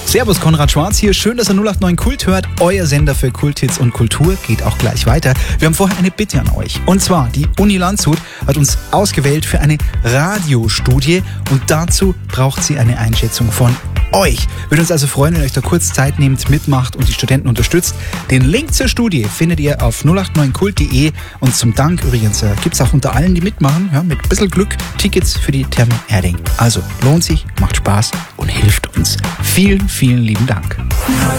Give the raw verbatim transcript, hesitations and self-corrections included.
Servus, Konrad Schwarz hier. Schön, dass ihr null acht neun Kult hört. Euer Sender für Kulthits und Kultur geht auch gleich weiter. Wir haben vorher eine Bitte an euch. Und zwar, die Uni Landshut hat uns ausgewählt für eine Radiostudie und dazu braucht sie eine Einschätzung von euch. Würde uns also freuen, wenn ihr euch da kurz Zeit nehmt, mitmacht und die Studenten unterstützt. Den Link zur Studie findet ihr auf null acht neun kult punkt de und zum Dank übrigens äh, gibt es auch unter allen, die mitmachen, ja, mit ein bisschen Glück, Tickets für die Therme Erding. Also lohnt sich, macht Spaß und hilft uns. Vielen, vielen lieben Dank.